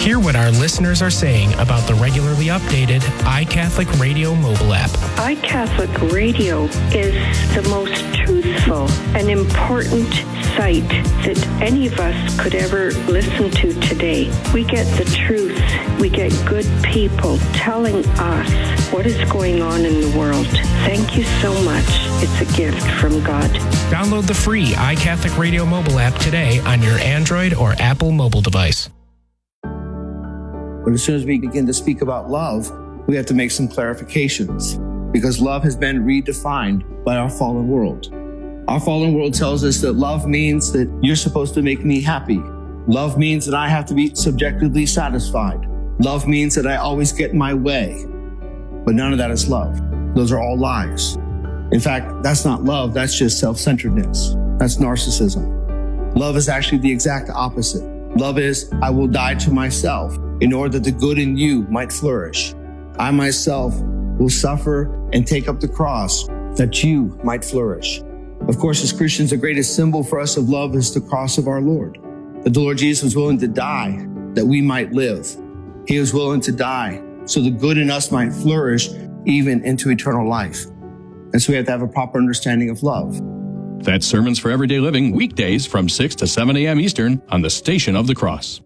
Hear what our listeners are saying about the regularly updated iCatholic Radio mobile app. iCatholic Radio is the most truthful and important site that any of us could ever listen to today. We get the truth. We get good people telling us what is going on in the world. Thank you so much. It's a gift from God. Download the free iCatholic Radio mobile app today on your Android or Apple mobile device. But as soon as we begin to speak about love, we have to make some clarifications because love has been redefined by our fallen world. Our fallen world tells us that love means that you're supposed to make me happy. Love means that I have to be subjectively satisfied. Love means that I always get my way. But none of that is love. Those are all lies. In fact, that's not love. That's just self-centeredness. That's narcissism. Love is actually the exact opposite. Love is, I will die to myself in order that the good in you might flourish. I myself will suffer and take up the cross that you might flourish. Of course, as Christians, the greatest symbol for us of love is the cross of our Lord. That the Lord Jesus was willing to die that we might live. He was willing to die so the good in us might flourish even into eternal life. And so we have to have a proper understanding of love. That's Sermons for Everyday Living, weekdays from 6 to 7 a.m. Eastern on the Station of the Cross.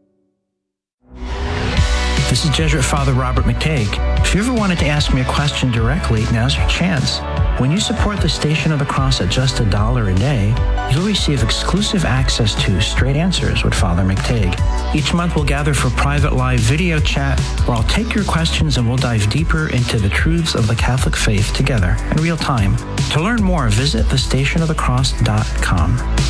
This is Jesuit Father Robert McTague. If you ever wanted to ask me a question directly, now's your chance. When you support the Station of the Cross at just $1 a day, you'll receive exclusive access to Straight Answers with Father McTague. Each month we'll gather for private live video chat where I'll take your questions and we'll dive deeper into the truths of the Catholic faith together in real time. To learn more, visit thestationofthecross.com.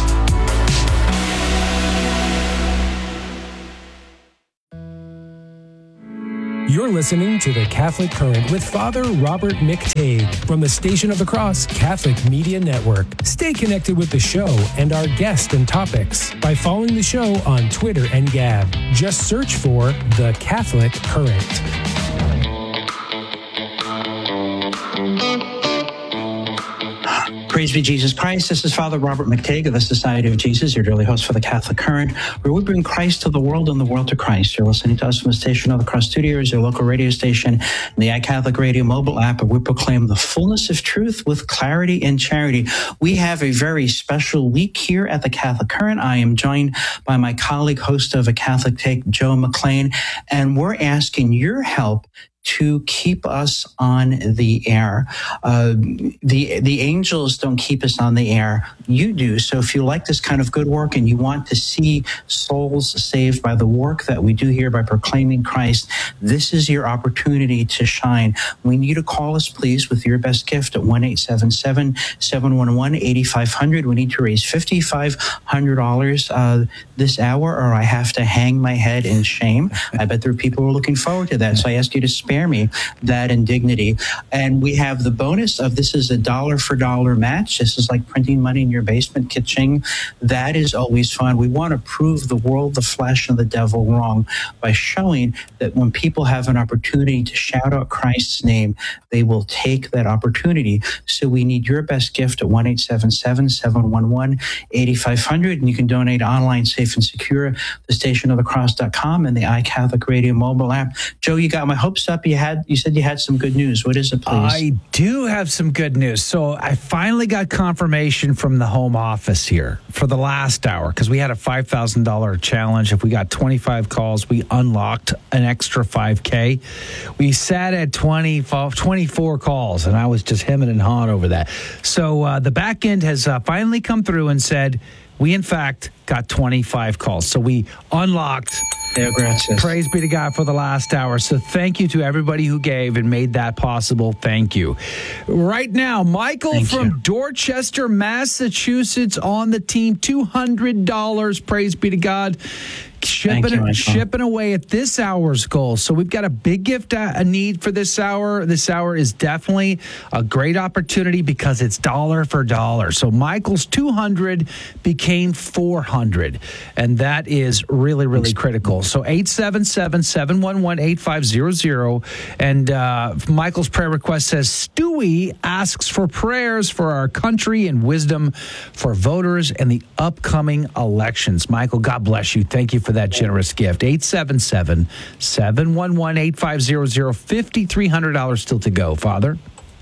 You're listening to The Catholic Current with Father Robert McTague from the Station of the Cross Catholic Media Network. Stay connected with the show and our guests and topics by following the show on Twitter and Gab. Just search for The Catholic Current. Praise be Jesus Christ. This is Father Robert McTague of the Society of Jesus, your daily host for the Catholic Current, where we bring Christ to the world and the world to Christ. You're listening to us from the Station of the Cross Studios, your local radio station, and the iCatholic Radio mobile app, where we proclaim the fullness of truth with clarity and charity. We have a very special week here at the Catholic Current. I am joined by my colleague, host of A Catholic Take, Joe McLean, and we're asking your help to keep us on the air. The angels don't keep us on the air. You do. So if you like this kind of good work and you want to see souls saved by the work that we do here by proclaiming Christ, this is your opportunity to shine. We need you to call us, please, with your best gift at 1-877-711-8500. We need to raise $5,500 this hour, or I have to hang my head in shame. I bet there are people who are looking forward to that. So I ask you to spare me that indignity. And we have the bonus of this is a dollar for dollar match. This is like printing money in your basement, kitching. That is always fun. We want to prove the world, the flesh, and the devil wrong by showing that when people have an opportunity to shout out Christ's name, they will take that opportunity. So we need your best gift at 1-877-711-8500. And you can donate online, safe and secure, thestationofthecross.com and the iCatholic Radio mobile app. Joe, you got my hopes up. You said you had some good news. What is it, please? I do have some good news. So I finally got confirmation from the home office here for the last hour, because we had a $5,000 challenge. If we got 25 calls, we unlocked an extra $5K. We sat at 24 calls, and I was just hemming and hawing over that. So the back end has finally come through and said, we, in fact, got 25 calls. So we unlocked. Praise be to God for the last hour. So thank you to everybody who gave and made that possible. Thank you. Right now, Michael from Dorchester, Massachusetts on the team. $200. Praise be to God. Shipping away at this hour's goal. So we've got a big gift, a need for this hour. This hour is definitely a great opportunity because it's dollar for dollar. So Michael's 200 became 400, and that is really, really critical. So 877-711-8500. And Michael's prayer request says, Stewie asks for prayers for our country and wisdom for voters and the upcoming elections. Michael, God bless you. Thank you for that generous gift. 877-711-8500, $5,300 still to go. Father?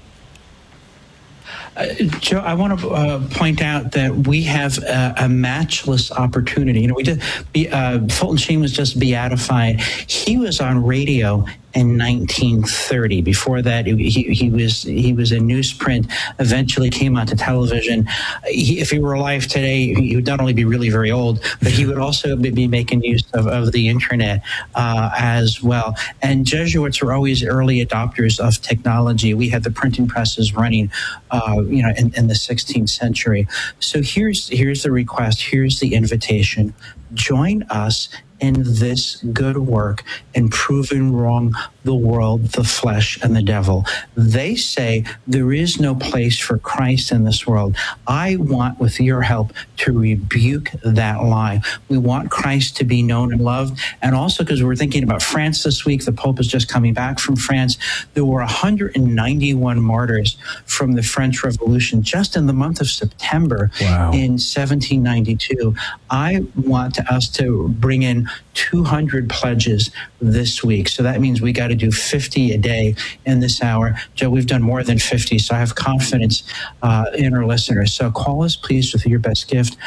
Joe, I want to point out that we have a matchless opportunity. You know, we did. Fulton Sheen was just beatified. He was on radio in 1930. Before that, he was in newsprint. Eventually, came onto television. If he were alive today, he would not only be really very old, but he would also be making use of the internet as well. And Jesuits were always early adopters of technology. We had the printing presses running, in the 16th century. So here's the request. Here's the invitation. Join us in this good work in proving wrong the world, the flesh, and the devil. They say there is no place for Christ in this world. I want, with your help, to rebuke that lie. We want Christ to be known and loved. And also, because we're thinking about France this week, the Pope is just coming back from France. There were 191 martyrs from the French Revolution just in the month of September in 1792. I want us to bring in 200 pledges this week. So that means we got to do 50 a day in this hour. Joe, we've done more than 50, so I have confidence in our listeners. So call us, please, with your best gift,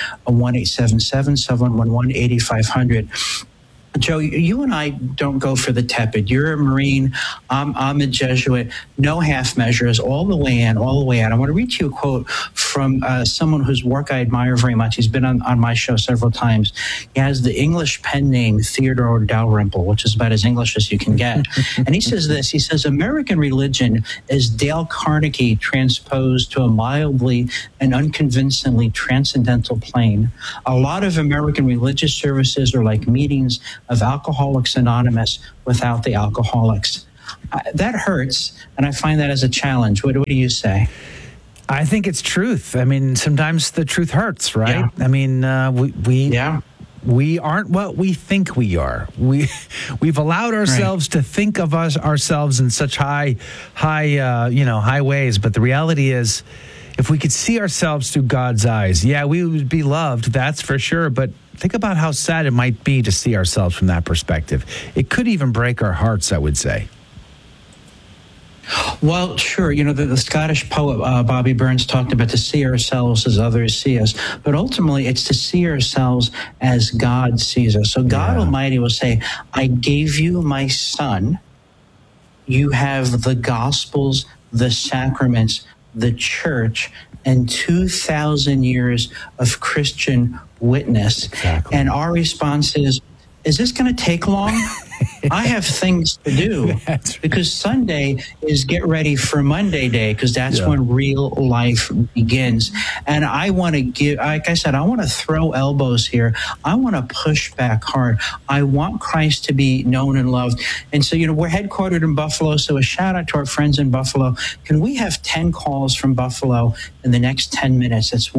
1-877-711-8500. Joe, you and I don't go for the tepid. You're a Marine. I'm a Jesuit. No half measures, all the way in, all the way out. I want to read you a quote from someone whose work I admire very much. He's been on my show several times. He has the English pen name Theodore Dalrymple, which is about as English as you can get. And he says this. He says, American religion is Dale Carnegie transposed to a mildly and unconvincingly transcendental plane. A lot of American religious services are like meetings of Alcoholics Anonymous without the alcoholics. That hurts, and I find that as a challenge. What do you say? I think it's truth. I mean, sometimes the truth hurts, right? Yeah. I mean, we aren't what we think we are. We've allowed ourselves to think of ourselves in such high ways, but the reality is, if we could see ourselves through God's eyes, we would be loved, that's for sure. But think about how sad it might be to see ourselves from that perspective. It could even break our hearts, I would say. Well, sure. You know, the Scottish poet Bobby Burns talked about to see ourselves as others see us. But ultimately, it's to see ourselves as God sees us. So God Almighty will say, I gave you my son. You have the Gospels, the sacraments, the church, and 2,000 years of Christian witness. Exactly. And our response is this going to take long? I have things to do. Because Sunday is get ready for Monday day, because that's when real life begins. And I want to give, like I said, I want to throw elbows here. I want to push back hard. I want Christ to be known and loved. And so, we're headquartered in Buffalo. So a shout out to our friends in Buffalo. Can we have 10 calls from Buffalo in the next 10 minutes? That's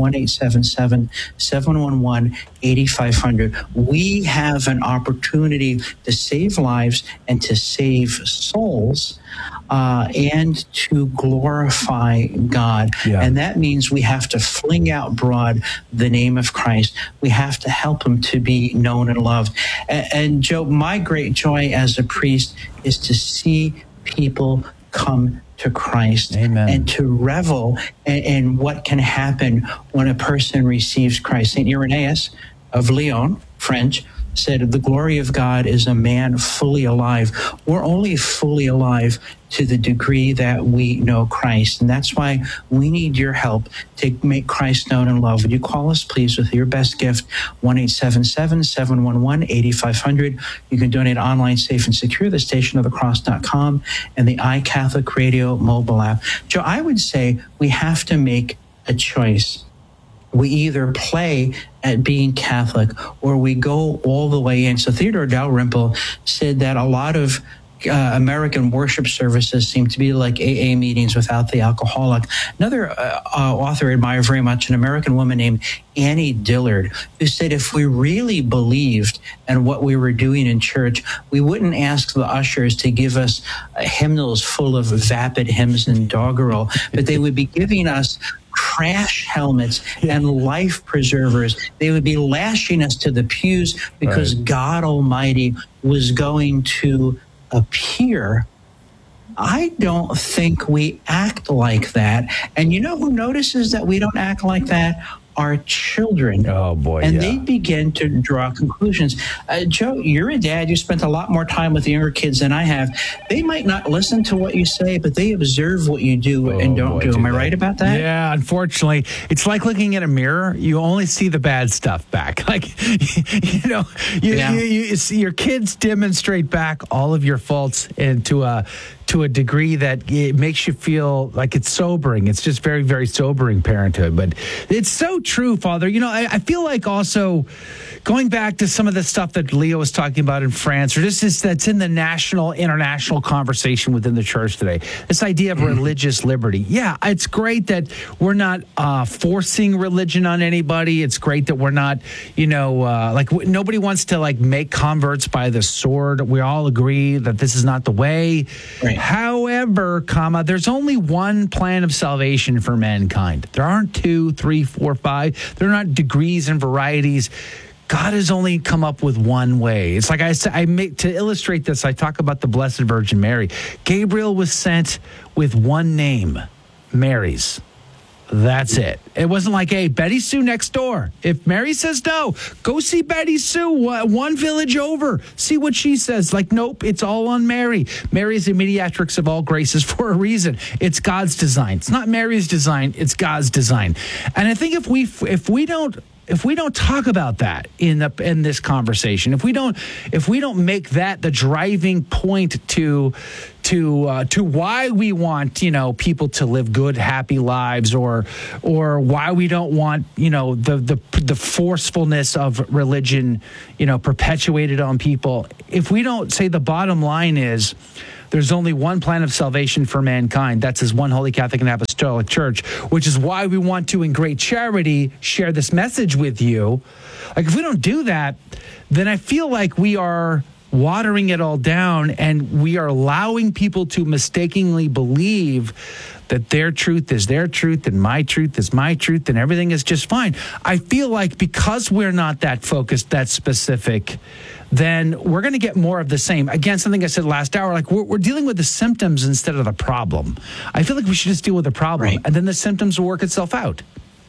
1-877-711-8500. We have an opportunity to save lives and to save souls and to glorify God. And that means we have to fling out broad the name of Christ. We have to help him to be known and loved. And Joe, my great joy as a priest is to see people come to Christ. Amen. And to revel in what can happen when a person receives Christ. St. Irenaeus of Lyon, French, said, the glory of God is a man fully alive. We're only fully alive to the degree that we know Christ. And that's why we need your help to make Christ known and loved. Would you call us, please, with your best gift, 1-877-711-8500. You can donate online, safe and secure, thestationofthecross.com, and the iCatholic Radio mobile app. Joe, I would say we have to make a choice. We either play at being Catholic or we go all the way in. So Theodore Dalrymple said that a lot of American worship services seem to be like AA meetings without the alcoholic. Another author I admire very much, an American woman named Annie Dillard, who said if we really believed in what we were doing in church, we wouldn't ask the ushers to give us hymnals full of vapid hymns and doggerel, but they would be giving us crash helmets and life preservers. They would be lashing us to the pews because God Almighty was going to appear. I don't think we act like that. And you know who notices that we don't act like that? Our children. Oh, boy. And they begin to draw conclusions. Joe, you're a dad. You spent a lot more time with the younger kids than I have. They might not listen to what you say, but they observe what you do and don't do. Am I right about that? Yeah, unfortunately. It's like looking at a mirror. You only see the bad stuff back. Like, you see your kids demonstrate back all of your faults and to a degree that it makes you feel like it's sobering. It's just very, very sobering parenthood. But it's so true, Father. I feel like also going back to some of the stuff that Leo was talking about in France, or just that's in the national, international conversation within the church today, this idea of religious liberty. Yeah, it's great that we're not forcing religion on anybody. It's great that we're not, nobody wants to make converts by the sword. We all agree that this is not the way. Right. However, there's only one plan of salvation for mankind. There aren't 2, 3, 4, 5. There are not degrees and varieties. God has only come up with one way. It's like I said, to illustrate this, I talk about the Blessed Virgin Mary. Gabriel was sent with one name, Mary's. That's it. It wasn't like, hey, Betty Sue next door. If Mary says no, go see Betty Sue one village over. See what she says. Nope, it's all on Mary. Mary is the mediatrix of all graces for a reason. It's God's design. It's not Mary's design. It's God's design. And I think if we don't talk about that in this conversation, if we don't make that the driving point to why we want people to live good, happy lives, or why we don't want the forcefulness of religion perpetuated on people, if we don't say the bottom line is there's only one plan of salvation for mankind. That's His one Holy Catholic and Apostolic Church, which is why we want to, in great charity, share this message with you. If we don't do that, then I feel like we are watering it all down, and we are allowing people to mistakenly believe that their truth is their truth and my truth is my truth and everything is just fine. I feel like because we're not that focused, that specific, then we're going to get more of the same. Again, something I said last hour, we're dealing with the symptoms instead of the problem. I feel like we should just deal with the problem, and then the symptoms will work itself out.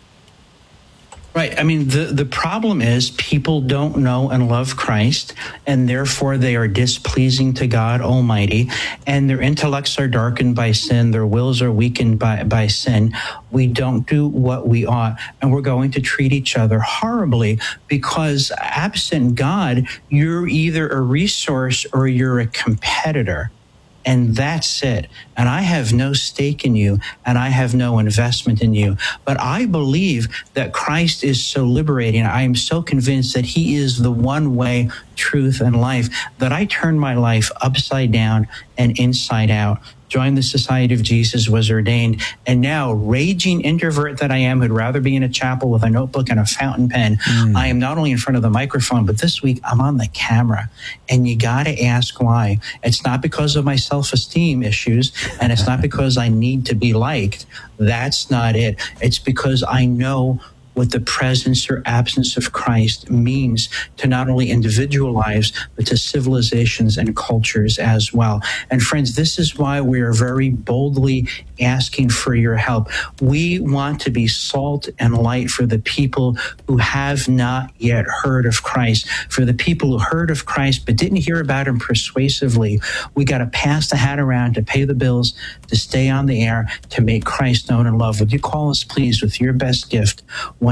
Right. I mean, the problem is people don't know and love Christ, and therefore they are displeasing to God Almighty, and their intellects are darkened by sin. Their wills are weakened by sin. We don't do what we ought, and we're going to treat each other horribly because absent God, you're either a resource or you're a competitor. And that's it. And I have no stake in you, and I have no investment in you. But I believe that Christ is so liberating. I am so convinced that He is the one way, truth, and life, that I turn my life upside down and inside out. Joined the Society of Jesus, was ordained, and now, raging introvert that I am, who'd rather be in a chapel with a notebook and a fountain pen, I am not only in front of the microphone, but this week I'm on the camera. And you got to ask why. It's not because of my self-esteem issues, and it's not because I need to be liked. That's not it. It's because I know what the presence or absence of Christ means to not only individual lives, but to civilizations and cultures as well. And friends, this is why we are very boldly asking for your help. We want to be salt and light for the people who have not yet heard of Christ. For the people who heard of Christ but didn't hear about Him persuasively, we got to pass the hat around to pay the bills, to stay on the air, to make Christ known and loved. Would you call us, please, with your best gift?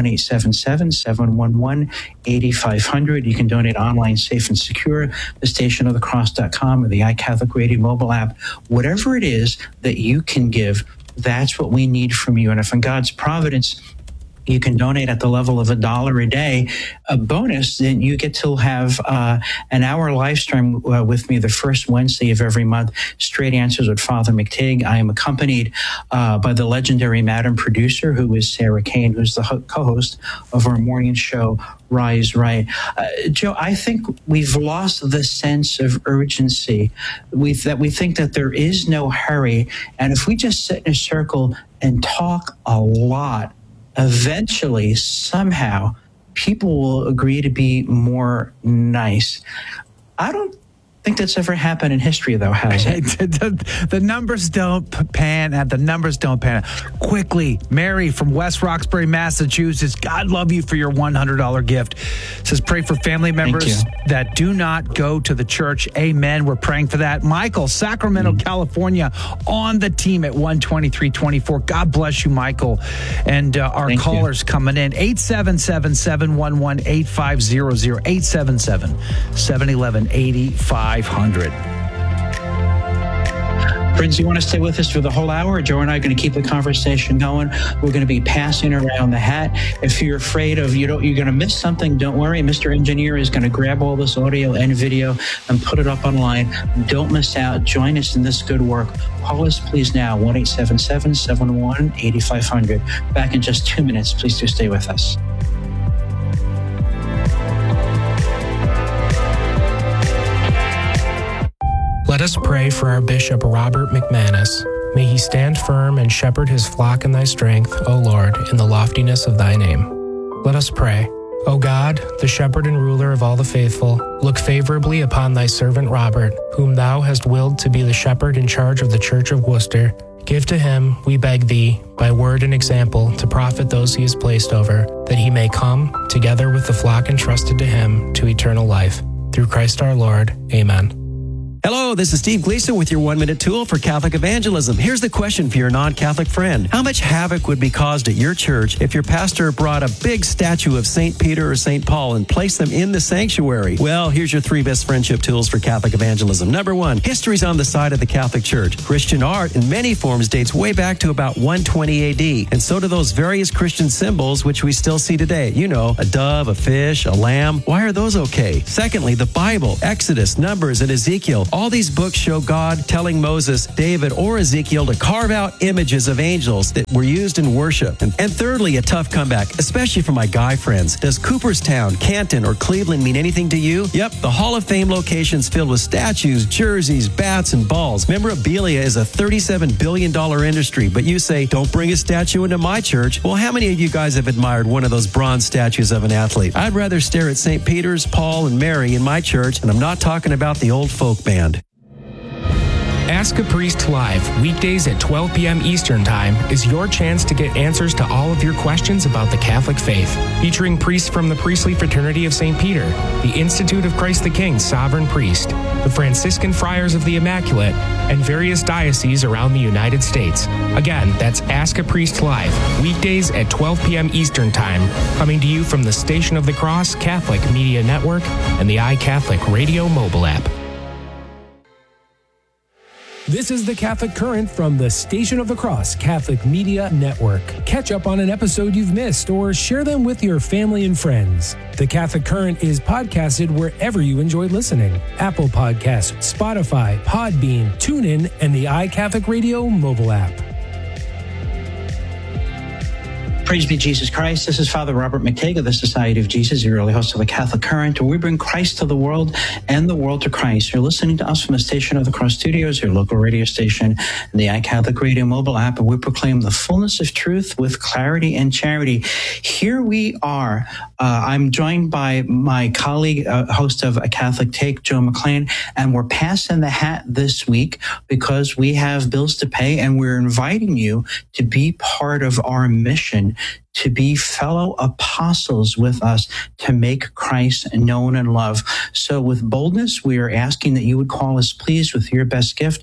1-877-711-8500. You can donate online, safe and secure, thestationofthecross.com or the iCatholic Radio mobile app. Whatever it is that you can give, that's what we need from you. And if in God's providence you can donate at the level of $1 a day, a bonus, then you get to have an hour live stream with me the first Wednesday of every month, Straight Answers with Father McTigg. I am accompanied by the legendary Madam Producer, who is Sarah Kane, who's the co-host of our morning show, Rise Right. Joe, I think we've lost the sense of urgency. We think that there is no hurry, and if we just sit in a circle and talk a lot eventually, somehow, people will agree to be more nice. I don't think that's ever happened in history, though, has it? The numbers don't pan out. The numbers don't pan out. Quickly, Mary from West Roxbury, Massachusetts. God love you for your $100 gift. Says pray for family members that do not go to the church. Amen. We're praying for that. Michael, Sacramento, California, on the team at 12324. God bless you, Michael. And our callers coming in. 877-711-8500. 877-711-8500. Friends, you want to stay with us for the whole hour? Joe and I are going to keep the conversation going. We're going to be passing around the hat. If you're afraid of you're going to miss something, don't worry. Mr. Engineer is going to grab all this audio and video and put it up online. Don't miss out. Join us in this good work. Call us, please, now, 1-877-711-8500. Back in just 2 minutes. Please do stay with us. Let us pray for our Bishop Robert McManus. May he stand firm and shepherd his flock in thy strength, O Lord, in the loftiness of thy name. Let us pray. O God, the shepherd and ruler of all the faithful, look favorably upon thy servant Robert, whom thou hast willed to be the shepherd in charge of the Church of Worcester. Give to him, we beg thee, by word and example, to profit those he has placed over, that he may come, together with the flock entrusted to him, to eternal life. Through Christ our Lord. Amen. Hello, this is Steve Gleason with your 1-minute tool for Catholic evangelism. Here's the question for your non-Catholic friend. How much havoc would be caused at your church if your pastor brought a big statue of St. Peter or St. Paul and placed them in the sanctuary? Well, here's your 3 best friendship tools for Catholic evangelism. Number 1, history's on the side of the Catholic Church. Christian art in many forms dates way back to about 120 AD, and so do those various Christian symbols which we still see today. You know, a dove, a fish, a lamb. Why are those okay? Secondly, the Bible, Exodus, Numbers, and Ezekiel. All these books show God telling Moses, David, or Ezekiel to carve out images of angels that were used in worship. And thirdly, a tough comeback, especially for my guy friends. Does Cooperstown, Canton, or Cleveland mean anything to you? Yep, the Hall of Fame location's filled with statues, jerseys, bats, and balls. Memorabilia is a $37 billion industry, but you say, don't bring a statue into my church. Well, how many of you guys have admired one of those bronze statues of an athlete? I'd rather stare at St. Peter's, Paul, and Mary in my church, and I'm not talking about the old folk band. Ask a Priest Live, weekdays at 12 p.m. Eastern Time, is your chance to get answers to all of your questions about the Catholic faith. Featuring priests from the Priestly Fraternity of St. Peter, the Institute of Christ the King Sovereign Priest, the Franciscan Friars of the Immaculate, and various dioceses around the United States. Again, that's Ask a Priest Live, weekdays at 12 p.m. Eastern Time, coming to you from the Station of the Cross Catholic Media Network and the iCatholic Radio mobile app. This is the Catholic Current from the Station of the Cross Catholic Media Network. Catch up on an episode you've missed or share them with your family and friends. The Catholic Current is podcasted wherever you enjoy listening. Apple Podcasts, Spotify, Podbean, TuneIn, and the iCatholic Radio mobile app. Praise be Jesus Christ. This is Father Robert McTague of the Society of Jesus, your early host of the Catholic Current, where we bring Christ to the world and the world to Christ. You're listening to us from the Station of the Cross Studios, your local radio station, and the iCatholic Radio mobile app, and we proclaim the fullness of truth with clarity and charity. Here we are. I'm joined by my colleague, host of A Catholic Take, Joe McLean, and we're passing the hat this week because we have bills to pay, and we're inviting you to be part of our mission to be fellow apostles with us to make Christ known and loved. So with boldness, we are asking that you would call us, please, with your best gift,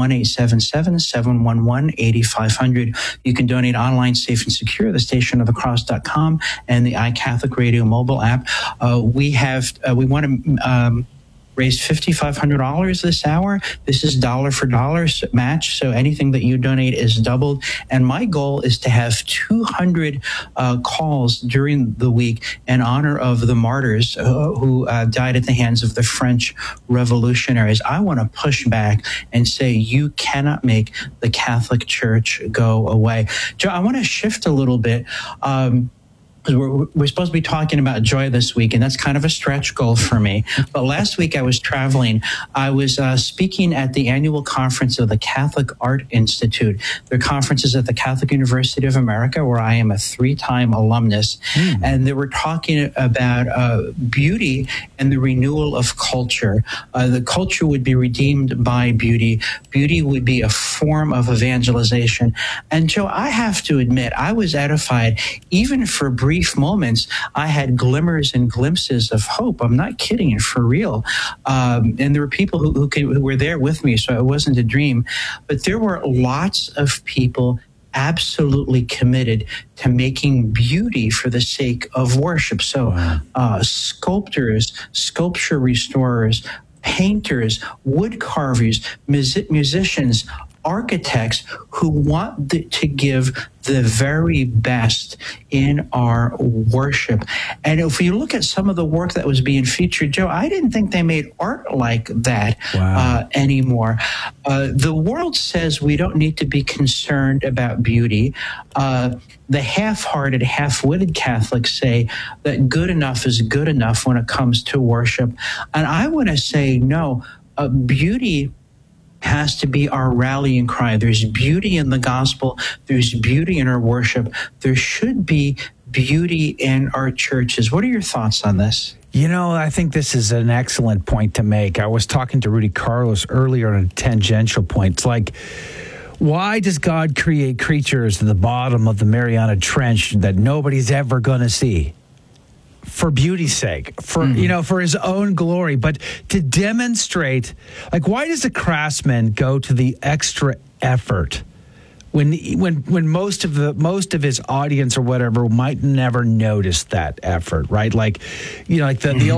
1-877-711-8500. You can donate online, safe and secure, at thestationofthecross.com and the iCatholic Radio mobile app. We want to raised $5,500 this hour. This is dollar for dollar match, so anything that you donate is doubled. And my goal is to have 200 calls during the week in honor of the martyrs who died at the hands of the French revolutionaries. I want to push back and say you cannot make the Catholic Church go away. Joe, I want to shift a little bit. because we're supposed to be talking about joy this week, and that's kind of a stretch goal for me. But last week I was traveling. I was speaking at the annual conference of the Catholic Art Institute. Their conference is at the Catholic University of America, where I am a 3-time alumnus. And they were talking about beauty and the renewal of culture. The culture would be redeemed by beauty. Beauty would be a form of evangelization. And Joe, I have to admit, I was edified. Even for brief moments, I had glimmers and glimpses of hope. I'm not kidding, for real. And there were people who were there with me, so it wasn't a dream. But there were lots of people absolutely committed to making beauty for the sake of worship. So sculptors, sculpture restorers, painters, wood carvers, musicians, architects who want to give the very best in our worship. And if you look at some of the work that was being featured, Joe, I didn't think they made art like that anymore. The world says we don't need to be concerned about beauty. The half-hearted, half-witted Catholics say that good enough is good enough when it comes to worship. And I want to say, no, beauty has to be our rallying cry. There's beauty in the gospel. There's beauty in our worship. There should be beauty in our churches. What are your thoughts on this? You know, I think this is an excellent point to make. I was talking to Rudy Carlos earlier on a tangential point. It's like, why does God create creatures at the bottom of the Mariana Trench that nobody's ever going to see? For beauty's sake, for for his own glory, but to demonstrate, like, why does a craftsman go to the extra effort when most of his audience or whatever might never notice that effort, right? Like, like the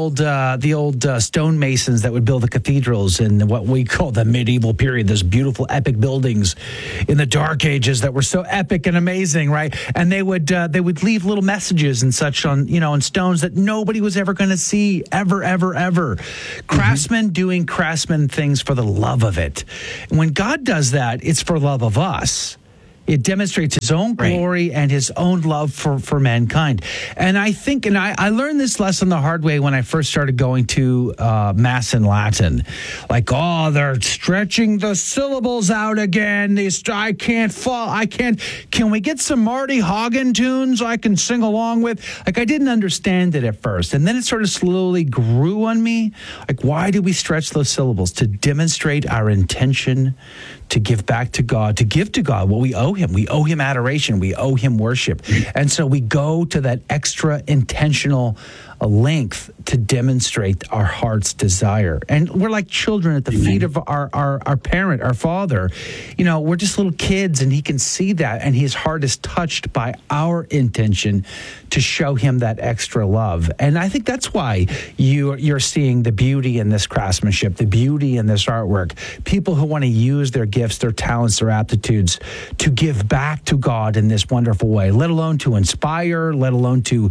old stonemasons that would build the cathedrals in what we call the medieval period, those beautiful epic buildings in the Dark Ages that were so epic and amazing, right? And they would leave little messages and such on on stones that nobody was ever going to see ever. Craftsmen doing craftsman things for the love of it. And when God does that, it's for love of us. It demonstrates his own glory and his own love for mankind. And I think, and I learned this lesson the hard way when I first started going to Mass in Latin. Like, they're stretching the syllables out again. I can't fall. Can we get some Marty Hagen tunes I can sing along with? Like, I didn't understand it at first. And then it sort of slowly grew on me. Like, why do we stretch those syllables? To demonstrate our intention to give back to God, to give to God what we owe him. We owe him adoration. We owe him worship. And so we go to that extra intentional length to demonstrate our heart's desire. And we're like children at the feet of our parent, our father. We're just little kids, and he can see that, and his heart is touched by our intention to show him that extra love. And I think that's why you're seeing the beauty in this craftsmanship, the beauty in this artwork. People who want to use their gifts, their talents, their aptitudes to give back to God in this wonderful way, let alone to inspire, let alone to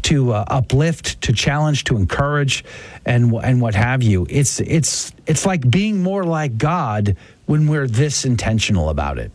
uplift, to challenge, to encourage, and what have you. It's like being more like God when we're this intentional about it.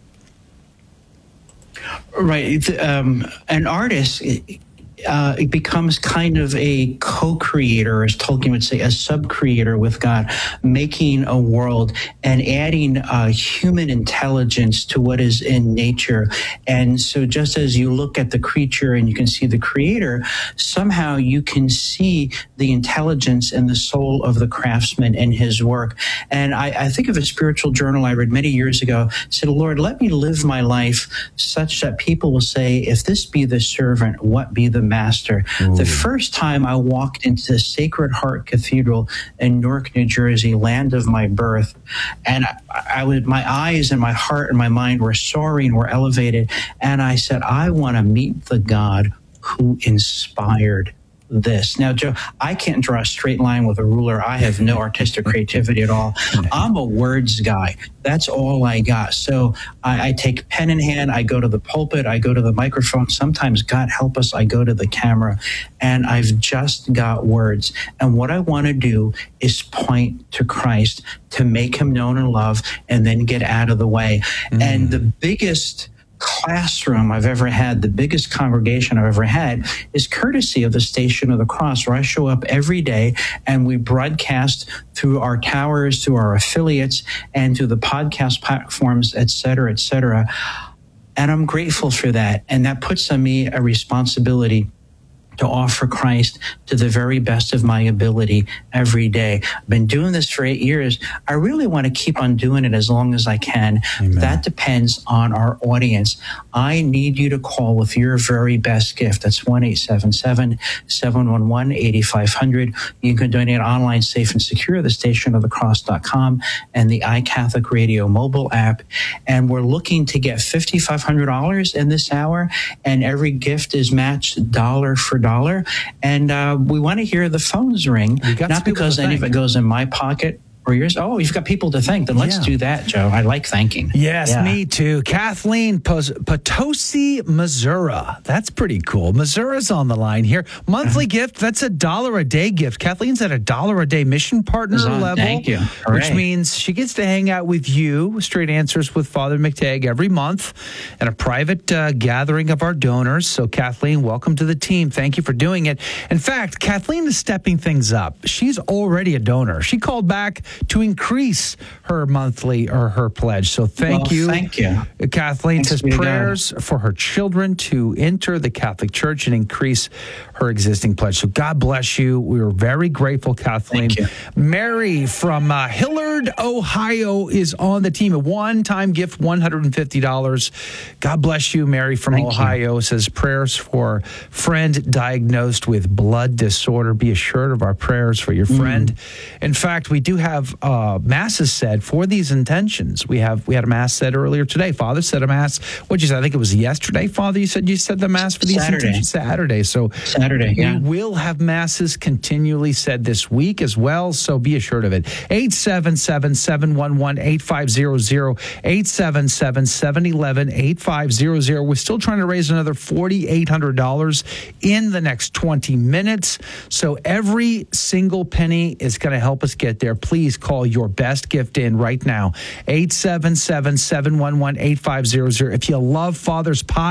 Right. An artist, it becomes kind of a co-creator, as Tolkien would say, a sub-creator with God, making a world and adding human intelligence to what is in nature. And so just as you look at the creature and you can see the creator, somehow you can see the intelligence and the soul of the craftsman in his work. And I think of a spiritual journal I read many years ago, said, Lord, let me live my life such that people will say, if this be the servant, what be the master? Ooh. The first time I walked into the Sacred Heart Cathedral in Newark, New Jersey, land of my birth, and my eyes and my heart and my mind were soaring, were elevated, and I said, I want to meet the God who inspired this. Now, Joe, I can't draw a straight line with a ruler. I have no artistic creativity at all. I'm a words guy. That's all I got. So I take pen in hand. I go to the pulpit. I go to the microphone. Sometimes, God help us, I go to the camera, and I've just got words. And what I want to do is point to Christ, to make him known and loved, and then get out of the way. And the biggest classroom I've ever had, the biggest congregation I've ever had, is courtesy of the Station of the Cross, where I show up every day and we broadcast through our towers, through our affiliates, and through the podcast platforms, et cetera, et cetera. And I'm grateful for that. And that puts on me a responsibility to offer Christ to the very best of my ability every day. I've been doing this for 8 years. I really want to keep on doing it as long as I can. Amen. That depends on our audience. I need you to call with your very best gift. That's 1-877-711-8500. You can donate online, safe and secure, the stationofthecross.com and the iCatholic Radio mobile app. And we're looking to get $5,500 in this hour, and every gift is matched dollar for dollar. And we want to hear the phones ring, not because any of it goes in my pocket or yours. Oh, you've got people to thank. Then let's do that, Joe. I like thanking. Yes, me too. Kathleen, Potosi, Missouri. That's pretty cool. Missouri's on the line here. Monthly gift, that's $1 a day gift. Kathleen's at $1 a day mission partner level. Thank you. Which means she gets to hang out with you, Straight Answers with Father McTagg, every month at a private gathering of our donors. So Kathleen, welcome to the team. Thank you for doing it. In fact, Kathleen is stepping things up. She's already a donor. She called back to increase her monthly or her pledge. So thank you. Thank you. Kathleen says prayers for her children to enter the Catholic Church and increase her existing pledge. So God bless you. We are very grateful, Kathleen. Thank you. Mary from Hillard, Ohio is on the team. A one-time gift, $150. God bless you, Mary from Ohio. Says prayers for friend diagnosed with blood disorder. Be assured of our prayers for your friend. In fact, we do have masses said for these intentions. We had a mass said earlier today. Father said a mass. What'd you say? I think it was yesterday, Father. You said the mass for these intentions Saturday. So Saturday, we will have masses continually said this week as well. So be assured of it. 877-711-8500. 877-711-8500. We're still trying to raise another $4,800 in the next 20 minutes. So every single penny is going to help us get there. Please call your best gift in right now. 877-711-8500. If you love Father's podcast,